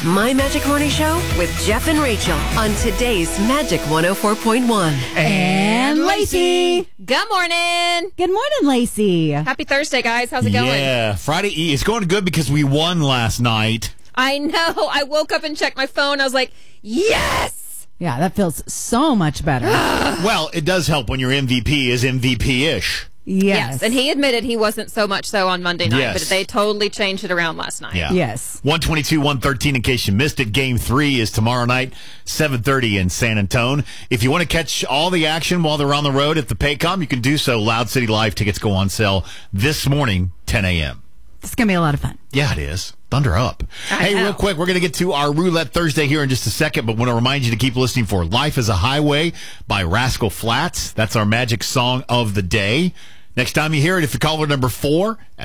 My Magic Morning Show with Jeff and Rachel on today's Magic 104.1. And Lacey. Good morning. Good morning, Lacey. Happy Thursday, guys. How's it going? Yeah, Friday Eve. It's going good because we won last night. I know. I woke up and checked my phone. I was like, yes! Yeah, that feels so much better. Well, it does help when your MVP is MVP-ish. Yes. And he admitted he wasn't so much so on Monday night, Yes. but they totally changed it around last night. Yeah. Yes. 122-113 in case you missed it. Game 3 is tomorrow night, 7:30 in San Antonio. If you want to catch all the action while they're on the road at the Paycom, you can do so. Loud City Live tickets go on sale this morning, 10 a.m. It's going to be a lot of fun. Yeah, it is. Thunder up. Hey, real quick, we're going to get to our Roulette Thursday here in just a second, but want to remind you to keep listening for Life is a Highway by Rascal Flatts. That's our magic song of the day. Next time you hear it, if you call caller number 4 at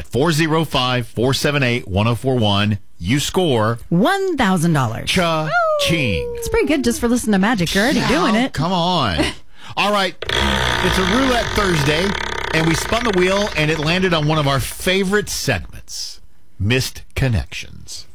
405-478-1041, you score $1,000. cha-ching. It's pretty good just for listening to magic. You're already doing it. Come on. All right. It's a Roulette Thursday, and we spun the wheel, and it landed on one of our favorite segments, Missed Connections.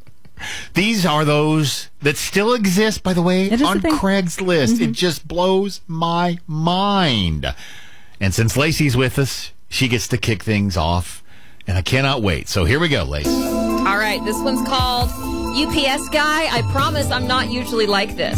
These are those that still exist, by the way, It is on a thing. Craigslist. It just blows my mind. And since Lacey's with us, she gets to kick things off, and I cannot wait. So here we go, Lacey. All right, this one's called UPS Guy. I promise I'm not usually like this.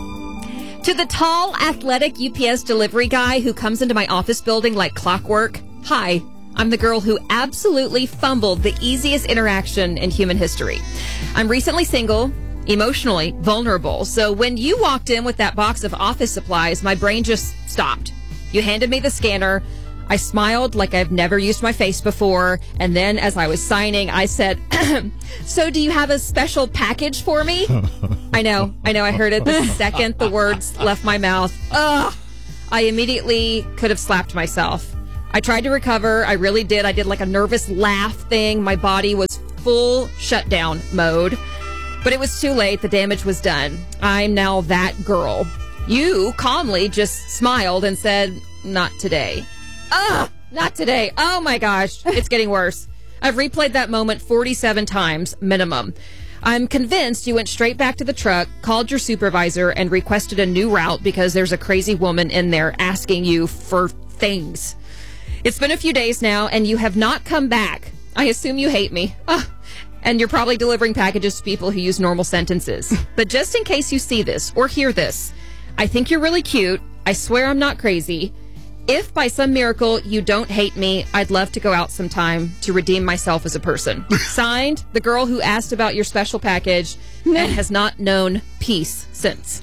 To the tall, athletic UPS delivery guy who comes into my office building like clockwork, hi, I'm the girl who absolutely fumbled the easiest interaction in human history. I'm recently single, emotionally vulnerable, so when you walked in with that box of office supplies, my brain just stopped. You handed me the scanner. I smiled like I've never used my face before. And then as I was signing, I said, so do you have a special package for me? I know. I heard it the second the words left my mouth. Ugh. I immediately could have slapped myself. I tried to recover. I really did. I did like a nervous laugh thing. My body was full shutdown mode. But it was too late. The damage was done. I'm now that girl. You calmly just smiled and said, not today. Ugh, not today. Oh my gosh, it's getting worse. I've replayed that moment 47 times minimum. I'm convinced you went straight back to the truck, called your supervisor, and requested a new route because there's a crazy woman in there asking you for things. It's been a few days now, and you have not come back. I assume you hate me. Ugh. And you're probably delivering packages to people who use normal sentences. But just in case you see this or hear this, I think you're really cute. I swear I'm not crazy. If by some miracle you don't hate me, I'd love to go out sometime to redeem myself as a person. Signed, the girl who asked about your special package and has not known peace since.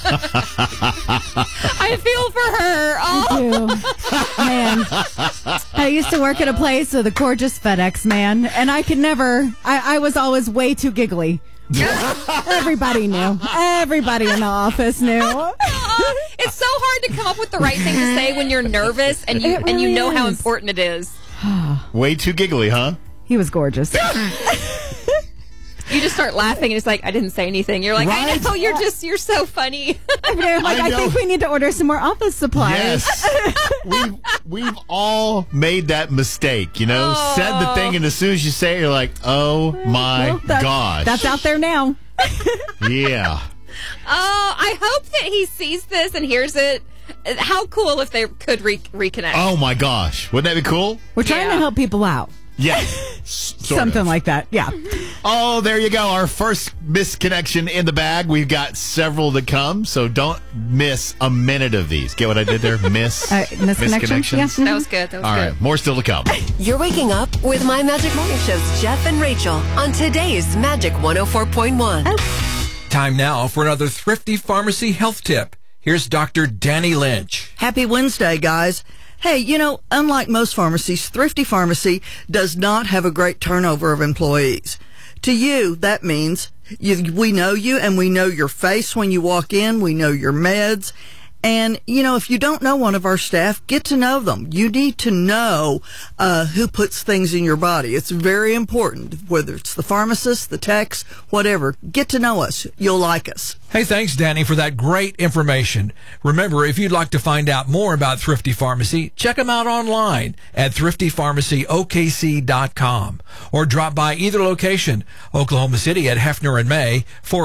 I feel for her. Oh. Man, I used to work at a place with a gorgeous FedEx man, and I could never, I was always way too giggly. Everybody knew. Everybody in the office knew. It's so hard to come up with the right thing to say when you're nervous and you really know how is. important it is. Way too giggly, huh? He was gorgeous. You just start laughing and it's like, I didn't say anything. You're like, I Right? know, you're so funny. I'm like, I know. think we need to order some more office supplies. Yes. we've all made that mistake, you know? Oh. Said the thing, and as soon as you say it, you're like, oh my gosh. That's out there now. Yeah. Oh, I hope that he sees this and hears it. How cool if they could reconnect. Oh my gosh. Wouldn't that be cool? We're trying to help people out. Yeah. Something like that. Yeah. Oh, there you go. Our first misconnection in the bag. We've got several to come, so don't miss a minute of these. Get what I did there? Misconnections? Yeah. That was good. All right. More still to come. You're waking up with My Magic Morning Show's Jeff and Rachel on today's Magic 104.1. Time now for another Thrifty Pharmacy health tip. Here's Dr. Danny Lynch. Happy Wednesday, guys. Hey, you know, unlike most pharmacies, Thrifty Pharmacy does not have a great turnover of employees. To you, that means we know you and we know your face when you walk in. We know your meds. And, you know, if you don't know one of our staff, get to know them. You need to know who puts things in your body. It's very important, whether it's the pharmacist, the techs, whatever. Get to know us. You'll like us. Hey, thanks, Danny, for that great information. Remember, if you'd like to find out more about Thrifty Pharmacy, check them out online at thriftypharmacyokc.com or drop by either location, Oklahoma City at Hefner and May,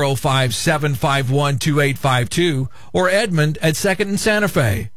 405-751-2852, or Edmond at 2nd and Santa Fe,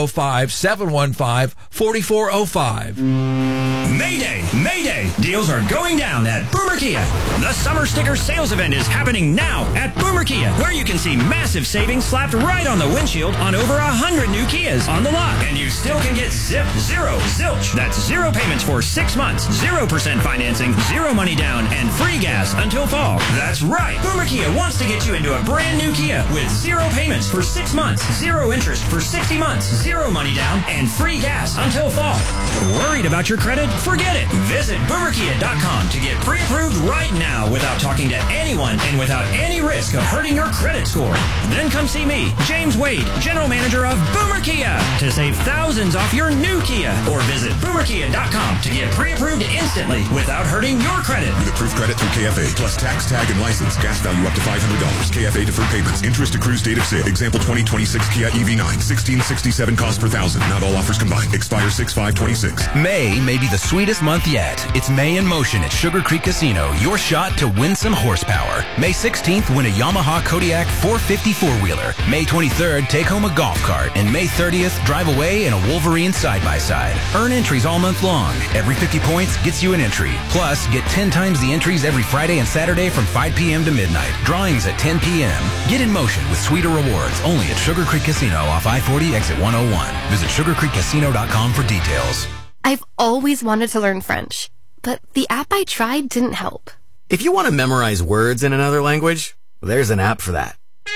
405-715-4405. Mayday! Mayday! Deals are going down at Boomer Kia. The Summer Sticker Sales Event is happening now at Boomer Kia, where you can see massive savings slapped right on the windshield on over 100 new Kias on the lot. And you still can get zip, zero, zilch. That's 0 payments for 6 months, 0% financing, 0 money down, and free gas until fall. That's right. Boomer Kia wants to get you into a brand new Kia with 0 payments for 6 months, 0 interest for 60 months, 0 money down, and free gas until fall. Worried about your credit? Forget it. Visit boomerkia.com to get pre-approved right now without talking to anyone and without any risk of hurting your credit score. Then come see me, James Wade, General Manager of Boomer Kia, to save thousands off your new Kia. Or visit boomerkia.com to get pre-approved instantly without hurting your credit. With approved credit through KFA, plus tax, tag, and license. Gas value up to $500. KFA deferred payments. Interest accrues date of sale. Example 2026 Kia EV9. $1,667 cost per thousand. Not all offers combined. Expire 6/5/26. May be the sweetest month yet. It's May in Motion at Sugar Creek Casino. Your shot to win some horsepower. May 16th, win a Yamaha Kodiak 450 four-wheeler. May 23rd, take home a golf cart. And May 30th, drive away in a Wolverine side-by-side. Earn entries all month long. Every 50 points gets you an entry. Plus, get 10 times the entries every Friday and Saturday from 5 p.m. to midnight. Drawings at 10 p.m. Get in motion with sweeter rewards only at Sugar Creek Casino off I-40 exit 101. Visit sugarcreekcasino.com for details. I've always wanted to learn French, but the app I tried didn't help. If you want to memorize words in another language, there's an app for that.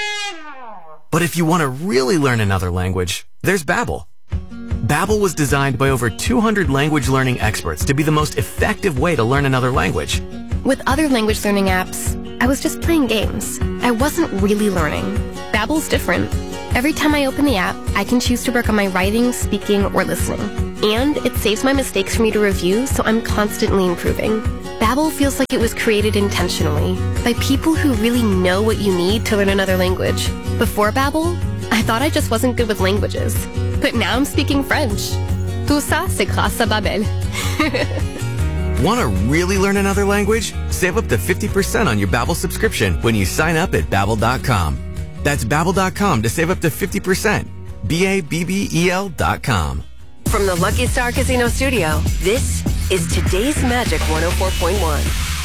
But if you want to really learn another language, there's Babbel. Babbel was designed by over 200 language learning experts to be the most effective way to learn another language. With other language learning apps, I was just playing games. I wasn't really learning. Babbel's different. Every time I open the app, I can choose to work on my writing, speaking, or listening. And it saves my mistakes for me to review, so I'm constantly improving. Babbel feels like it was created intentionally by people who really know what you need to learn another language. Before Babbel, I thought I just wasn't good with languages. But now I'm speaking French. Tout ça, c'est grâce à Babbel. Want to really learn another language? Save up to 50% on your Babbel subscription when you sign up at Babbel.com. That's Babbel.com to save up to 50%. Babbel.com. From the Lucky Star Casino Studio, this is today's Magic 104.1.